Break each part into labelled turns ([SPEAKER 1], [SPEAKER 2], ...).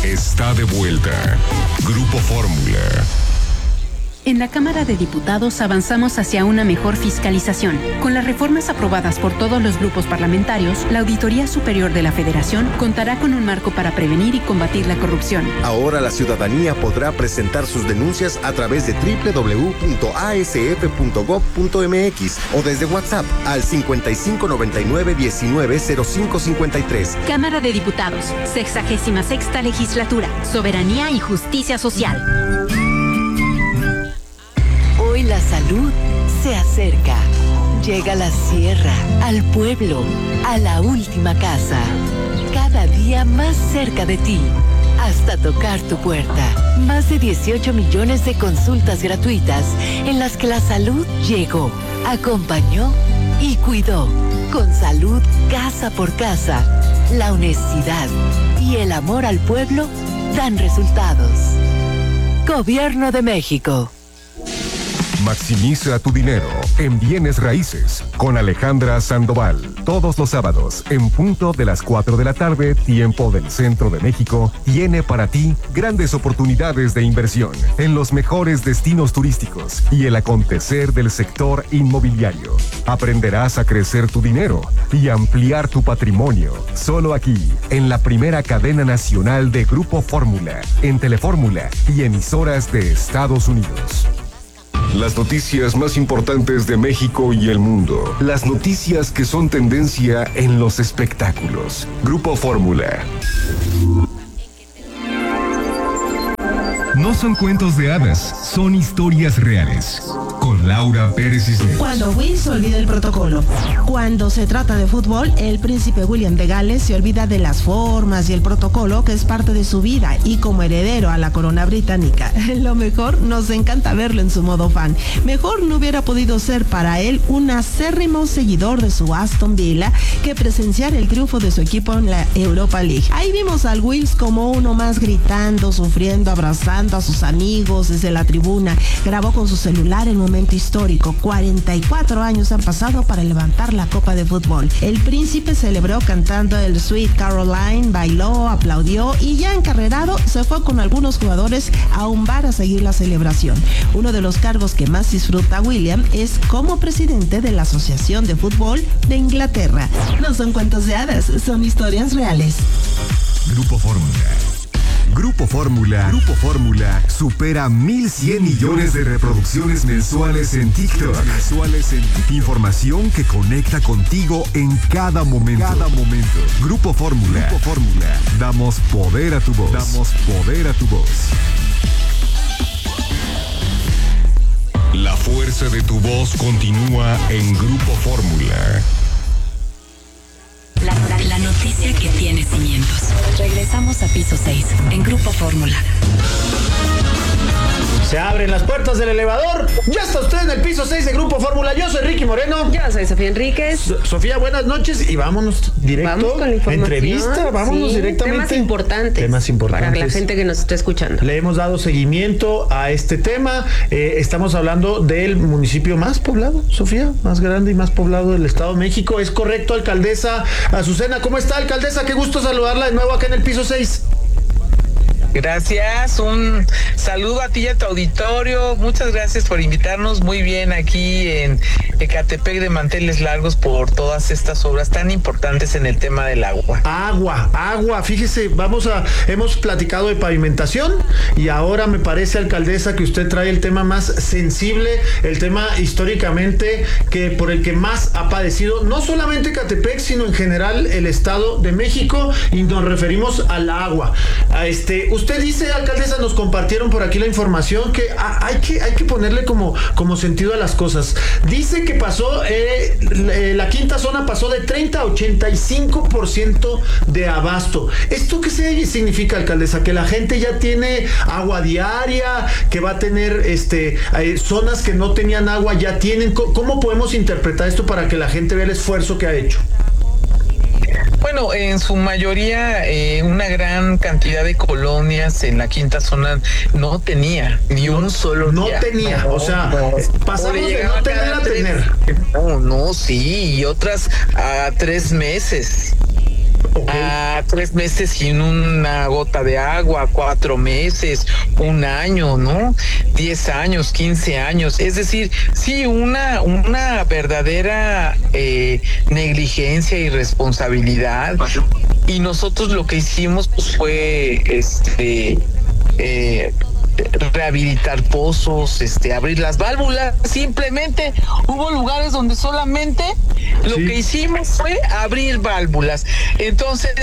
[SPEAKER 1] está de vuelta. Grupo Fórmula.
[SPEAKER 2] En la Cámara de Diputados avanzamos hacia una mejor fiscalización. Con las reformas aprobadas por todos los grupos parlamentarios, la Auditoría Superior de la Federación contará con un marco para prevenir y combatir la corrupción.
[SPEAKER 3] Ahora la ciudadanía podrá presentar sus denuncias a través de www.asf.gov.mx o desde WhatsApp al 5599-190553.
[SPEAKER 2] Cámara de Diputados, 66ª Legislatura, Soberanía y Justicia Social.
[SPEAKER 4] Hoy la salud se acerca. Llega a la sierra, al pueblo, a la última casa. Cada día más cerca de ti, hasta tocar tu puerta. Más de 18 millones de consultas gratuitas en las que la salud llegó, acompañó y cuidó. Con salud casa por casa, la honestidad y el amor al pueblo dan resultados. Gobierno de México.
[SPEAKER 1] Maximiza tu dinero en bienes raíces con Alejandra Sandoval. Todos los sábados, en punto de las 4 de la tarde, tiempo del Centro de México, tiene para ti grandes oportunidades de inversión en los mejores destinos turísticos y el acontecer del sector inmobiliario. Aprenderás a crecer tu dinero y ampliar tu patrimonio. Solo aquí, en la primera cadena nacional de Grupo Fórmula, en Telefórmula y emisoras de Estados Unidos. Las noticias más importantes de México y el mundo. Las noticias que son tendencia en los espectáculos. Grupo Fórmula. No son cuentos de hadas, son historias reales. Con Laura Pérez Cisneros.
[SPEAKER 5] Cuando Will se olvida el protocolo. Cuando se trata de fútbol, el príncipe William de Gales se olvida de las formas y el protocolo que es parte de su vida y como heredero a la corona británica. Lo mejor, nos encanta verlo en su modo fan. Mejor no hubiera podido ser para él un acérrimo seguidor de su Aston Villa que presenciar el triunfo de su equipo en la Europa League. Ahí vimos al Wills como uno más gritando, sufriendo, abrazando a sus amigos desde la tribuna. Grabó con su celular el momento histórico. 44 años han pasado para levantar la copa de fútbol. El príncipe celebró cantando el Sweet Caroline, bailó, aplaudió y ya encarrerado se fue con algunos jugadores a un bar a seguir la celebración. Uno de los cargos que más disfruta William es como presidente de la Asociación de Fútbol de Inglaterra. No son cuentos de hadas, son historias reales.
[SPEAKER 1] Grupo Fórmula. Grupo Fórmula supera 1,100 millones de reproducciones mensuales en TikTok. Información que conecta contigo en cada momento. Grupo Fórmula. Damos poder a tu voz. La fuerza de tu voz continúa en Grupo Fórmula.
[SPEAKER 2] La noticia que tiene cimientos. Regresamos a piso 6 en Grupo Fórmula.
[SPEAKER 6] Se abren las puertas del elevador. Ya está usted en el piso 6 de Grupo Fórmula. Yo soy Ricky Moreno.
[SPEAKER 7] Yo soy Sofía Enríquez.
[SPEAKER 6] Sofía, buenas noches y vámonos directo.
[SPEAKER 7] Vamos con la información.
[SPEAKER 6] Entrevista, vámonos directamente.
[SPEAKER 7] Temas importantes. Para la gente que nos está escuchando.
[SPEAKER 6] Le hemos dado seguimiento a este tema. Estamos hablando del municipio más poblado, Sofía, más grande y más poblado del Estado de México. ¿Es correcto, alcaldesa Azucena? ¿Cómo está, alcaldesa? Qué gusto saludarla de nuevo acá en el piso 6.
[SPEAKER 8] Gracias, un saludo a ti y a tu auditorio, muchas gracias por invitarnos, muy bien aquí en Ecatepec de Manteles Largos por todas estas obras tan importantes en el tema del agua.
[SPEAKER 6] Agua, fíjese, hemos platicado de pavimentación y ahora me parece, alcaldesa, que usted trae el tema más sensible, el tema históricamente por el que más ha padecido, no solamente Ecatepec, sino en general el Estado de México, y nos referimos al agua. Usted dice, alcaldesa, nos compartieron por aquí la información que hay que ponerle como sentido a las cosas. Dice que pasó, la quinta zona pasó de 30 a 85% de abasto. ¿Esto qué significa, alcaldesa? Que la gente ya tiene agua diaria, que va a tener zonas que no tenían agua, ya tienen. ¿Cómo podemos interpretar esto para que la gente vea el esfuerzo que ha hecho?
[SPEAKER 8] Bueno, en su mayoría, una gran cantidad de colonias en la quinta zona no tenía ni un solo día.
[SPEAKER 6] Pasamos de no tener a tener.
[SPEAKER 8] Sí, y otras a 3 meses. a 3 meses sin una gota de agua, 4 meses, 1 año, ¿no? 10 años, 15 años. Es decir, sí, una verdadera negligencia y responsabilidad. Y nosotros lo que hicimos pues, fue rehabilitar pozos, abrir las válvulas. Simplemente hubo lugares donde solamente lo que hicimos fue abrir válvulas. Entonces,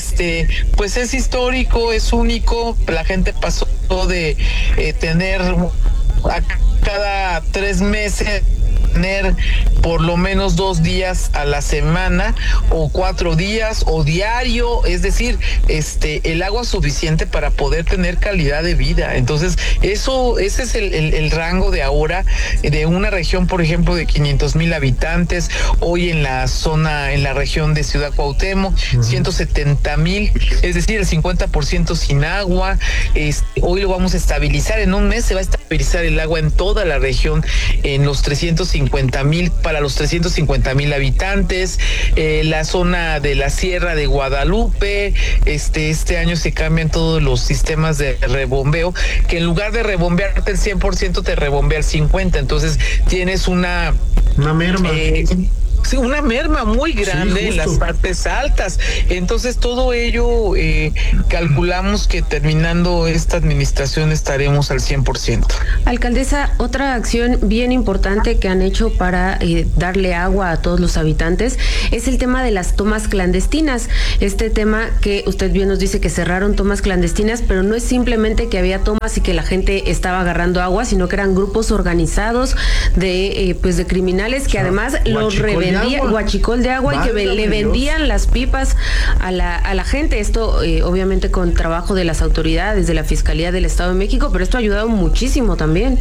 [SPEAKER 8] pues es histórico, es único. La gente pasó de tener a cada 3 meses tener por lo menos 2 días a la semana o 4 días o diario, es decir, el agua suficiente para poder tener calidad de vida. Entonces, ese es el rango de ahora de una región, por ejemplo, de 500,000 habitantes. Hoy en la región de Ciudad Cuauhtémoc, 170,000, es decir, el 50% sin agua. Hoy lo vamos a estabilizar, en un mes se va a estabilizar el agua en toda la región, en los 350,000, para los 350,000 habitantes. La zona de la Sierra de Guadalupe, este año se cambian todos los sistemas de rebombeo, que en lugar de rebombearte el 100% te rebombea el 50%, entonces tienes una
[SPEAKER 6] merma.
[SPEAKER 8] Sí, una merma muy grande en las partes altas. Entonces, todo ello calculamos que terminando esta administración estaremos al 100%.
[SPEAKER 7] Alcaldesa, otra acción bien importante que han hecho para darle agua a todos los habitantes es el tema de las tomas clandestinas. Este tema que usted bien nos dice que cerraron tomas clandestinas, pero no es simplemente que había tomas y que la gente estaba agarrando agua, sino que eran grupos organizados de criminales que además los revendían. Huachicol de agua, y que le vendían las pipas a la gente. Esto obviamente con trabajo de las autoridades, de la Fiscalía del Estado de México, pero esto ha ayudado muchísimo también.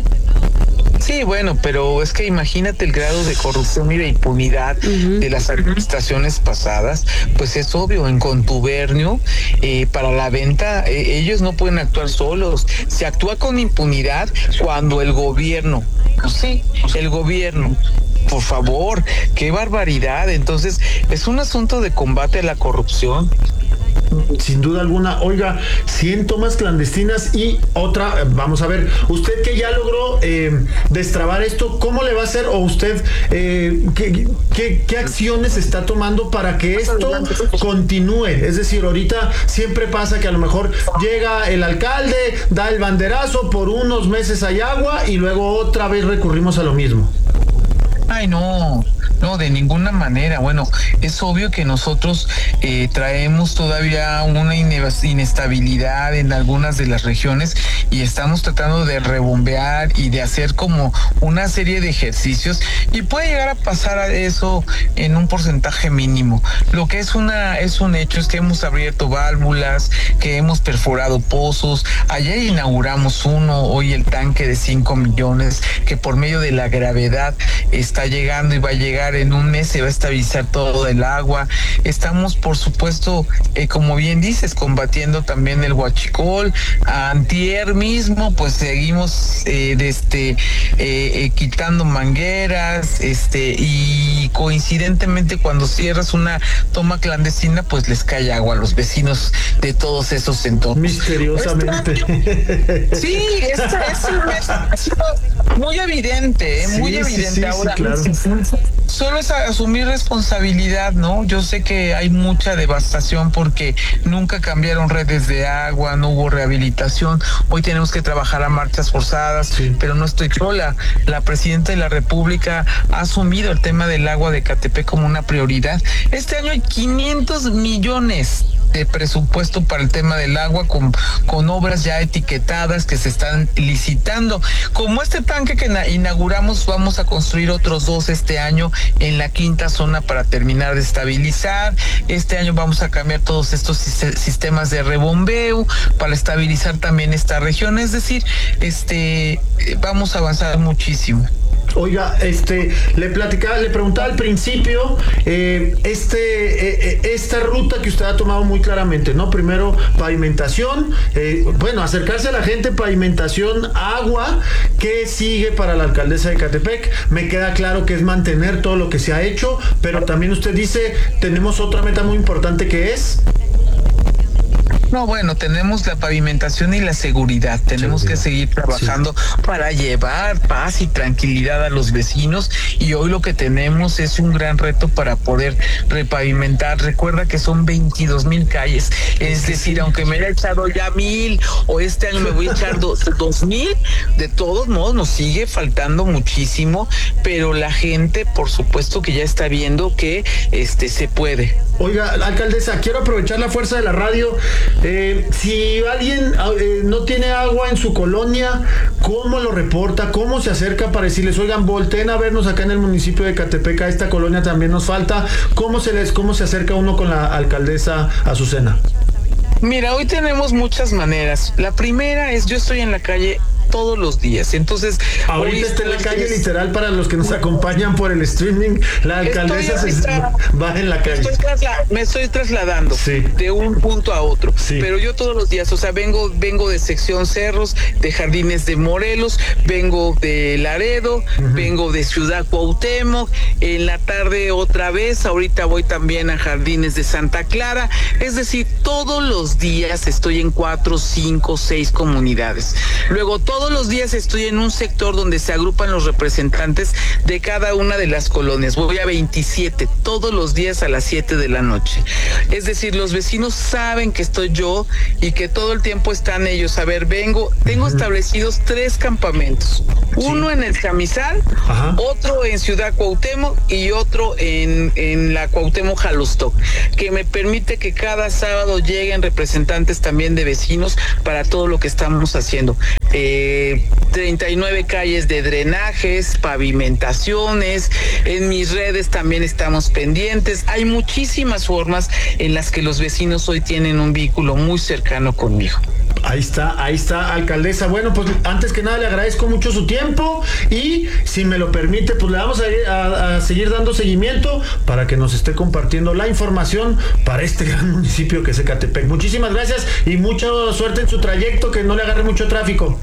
[SPEAKER 8] Sí, bueno, pero es que imagínate el grado de corrupción y de impunidad de las administraciones pasadas. Pues es obvio, en contubernio para la venta, ellos no pueden actuar solos. Se actúa con impunidad cuando el gobierno, por favor, qué barbaridad. Entonces, es un asunto de combate a la corrupción.
[SPEAKER 6] Sin duda alguna. Oiga, 100 tomas clandestinas y otra, vamos a ver, usted que ya logró destrabar esto, ¿cómo le va a hacer? O usted, ¿qué acciones está tomando para que esto continúe? Es decir, ahorita siempre pasa que a lo mejor llega el alcalde, da el banderazo, por unos meses hay agua y luego otra vez recurrimos a lo mismo.
[SPEAKER 8] Ay, no, de ninguna manera. Bueno, es obvio que nosotros traemos todavía una inestabilidad en algunas de las regiones y estamos tratando de rebombear y de hacer como una serie de ejercicios, y puede llegar a pasar a eso en un porcentaje mínimo. Lo que es un hecho es que hemos abierto válvulas, que hemos perforado pozos. Ayer inauguramos uno, hoy el tanque de 5 millones, que por medio de la gravedad está llegando y va a llegar en un mes, se va a estabilizar todo el agua. Estamos, por supuesto, como bien dices, combatiendo también el huachicol. Antier mismo, pues seguimos quitando mangueras, y coincidentemente cuando cierras una toma clandestina, pues les cae agua a los vecinos de todos esos entornos.
[SPEAKER 6] Misteriosamente.
[SPEAKER 8] Sí, es muy evidente, muy evidente.
[SPEAKER 6] Sí,
[SPEAKER 8] ahora.
[SPEAKER 6] Claro.
[SPEAKER 8] Solo es asumir responsabilidad, ¿no? Yo sé que hay mucha devastación porque nunca cambiaron redes de agua, no hubo rehabilitación. Hoy tenemos que trabajar a marchas forzadas, pero no estoy sola. La presidenta de la República ha asumido el tema del agua de Ecatepec como una prioridad. Este año hay 500 millones de presupuesto para el tema del agua, con obras ya etiquetadas que se están licitando. Como este tanque que inauguramos, vamos a construir otros 2 este año en la quinta zona para terminar de estabilizar. Este año vamos a cambiar todos estos sistemas de rebombeo para estabilizar también esta región. Es decir, vamos a avanzar muchísimo.
[SPEAKER 6] Oiga, le preguntaba al principio, esta ruta que usted ha tomado muy claramente, ¿no? Primero, pavimentación, acercarse a la gente, pavimentación, agua. ¿Qué sigue para la alcaldesa de Ecatepec? Me queda claro que es mantener todo lo que se ha hecho, pero también usted dice, tenemos otra meta muy importante que es...
[SPEAKER 8] No, bueno, tenemos la pavimentación y la seguridad. Tenemos que seguir trabajando para llevar paz y tranquilidad a los vecinos, y hoy lo que tenemos es un gran reto para poder repavimentar. Recuerda que son 22,000 calles, es decir, aunque me haya echado ya 1,000 o este año me voy a echar 2,000, de todos modos nos sigue faltando muchísimo, pero la gente por supuesto que ya está viendo que se puede.
[SPEAKER 6] Oiga, alcaldesa, quiero aprovechar la fuerza de la radio. Si alguien no tiene agua en su colonia, ¿cómo lo reporta? ¿Cómo se acerca para decirles, oigan, volteen a vernos acá en el municipio de Ecatepec, a esta colonia también nos falta? ¿Cómo se acerca uno con la alcaldesa Azucena?
[SPEAKER 8] Mira, hoy tenemos muchas maneras. La primera es, yo estoy en la calle todos los días, entonces
[SPEAKER 6] ahorita está en la calle, literal, para los que nos acompañan por el streaming, la alcaldesa va en la calle.
[SPEAKER 8] Me estoy trasladando de un punto a otro, pero yo todos los días, o sea, vengo de sección Cerros, de Jardines de Morelos, vengo de Laredo, vengo de Ciudad Cuauhtémoc, en la tarde otra vez, ahorita voy también a Jardines de Santa Clara, es decir, todos los días estoy en 4, 5, 6 comunidades. Luego todos los días estoy en un sector donde se agrupan los representantes de cada una de las colonias. Voy a 27 todos los días a las 7 de la noche. Es decir, los vecinos saben que estoy yo y que todo el tiempo están ellos. A ver, tengo establecidos 3 campamentos. Uno en el Chamizal, otro en Ciudad Cuauhtémoc y otro en la Cuauhtémoc Jalostoc, que me permite que cada sábado lleguen representantes también de vecinos para todo lo que estamos haciendo. 39 calles de drenajes, pavimentaciones, en mis redes también estamos pendientes. Hay muchísimas formas en las que los vecinos hoy tienen un vínculo muy cercano conmigo.
[SPEAKER 6] Ahí está, alcaldesa. Bueno, pues antes que nada le agradezco mucho su tiempo y si me lo permite, pues le vamos a seguir dando seguimiento para que nos esté compartiendo la información para este gran municipio que es Ecatepec. Muchísimas gracias y mucha suerte en su trayecto, que no le agarre mucho tráfico.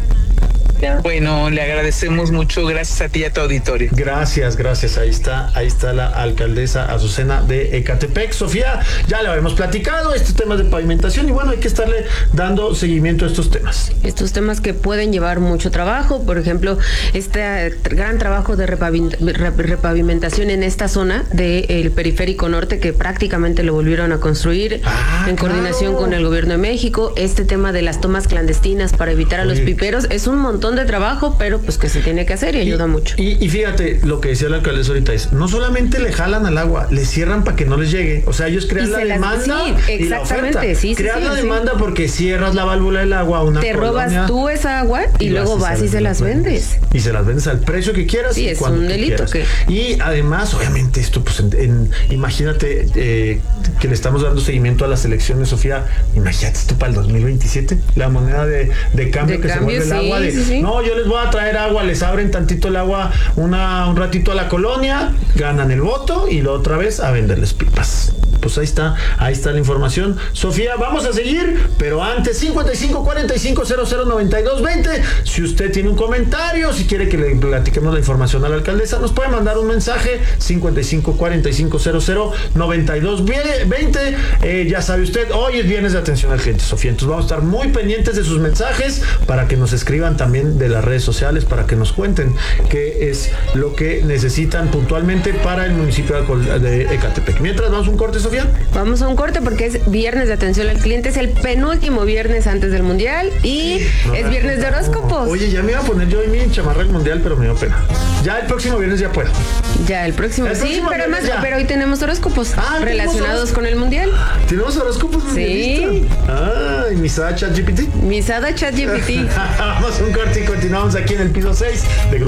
[SPEAKER 8] Bueno, le agradecemos mucho, gracias a ti y a tu auditorio.
[SPEAKER 6] Gracias, ahí está la alcaldesa Azucena de Ecatepec. Sofía, ya le habíamos platicado estos temas de pavimentación y bueno, hay que estarle dando seguimiento a estos temas.
[SPEAKER 7] Estos temas que pueden llevar mucho trabajo, por ejemplo, este gran trabajo de repavimentación en esta zona del Periférico Norte, que prácticamente lo volvieron a construir en coordinación con el gobierno de México. Este tema de las tomas clandestinas para evitar a los piperos, es un montón de trabajo, pero pues que se tiene que hacer y ayuda mucho.
[SPEAKER 6] Y fíjate, lo que decía la alcaldesa ahorita es, no solamente le jalan al agua, le cierran para que no les llegue. O sea, ellos crean la demanda y la oferta. Crean la demanda porque cierras la válvula del agua a una
[SPEAKER 7] te colonia, robas tú esa agua y luego vas y se las vendes.
[SPEAKER 6] Y se las vendes al precio que quieras.
[SPEAKER 7] Sí,
[SPEAKER 6] y
[SPEAKER 7] es un delito.
[SPEAKER 6] Y además, obviamente, esto, pues, imagínate que le estamos dando seguimiento a las elecciones, Sofía. Imagínate esto para el 2027, la moneda de cambio que se vuelve el agua. No, yo les voy a traer agua, les abren tantito el agua un ratito a la colonia, ganan el voto y la otra vez a venderles pipas. Pues ahí está la información. Sofía, vamos a seguir, pero antes 55 45 00 92 20. Si usted tiene un comentario, si quiere que le platiquemos la información a la alcaldesa, nos puede mandar un mensaje 55 45 00 92 20. Ya sabe usted, hoy es viernes de atención al cliente, Sofía. Entonces vamos a estar muy pendientes de sus mensajes para que nos escriban también de las redes sociales, para que nos cuenten qué es lo que necesitan puntualmente para el municipio de Ecatepec. Mientras vamos a un corte, Sofía.
[SPEAKER 7] Vamos a un corte porque es viernes de atención al cliente, es el penúltimo viernes antes del mundial y es viernes de horóscopos.
[SPEAKER 6] Oye, ya me iba a poner yo hoy mi chamarra del mundial, pero me dio pena. Ya el próximo viernes ya puedo.
[SPEAKER 7] Ya el próximo sí, pero además, pero hoy tenemos horóscopos relacionados con el mundial.
[SPEAKER 6] ¿Tenemos horóscopos?
[SPEAKER 7] Sí.
[SPEAKER 6] ¿Y Misada ChatGPT?
[SPEAKER 7] Misada ChatGPT.
[SPEAKER 6] Vamos a un corte y continuamos aquí en el piso 6 de Grupo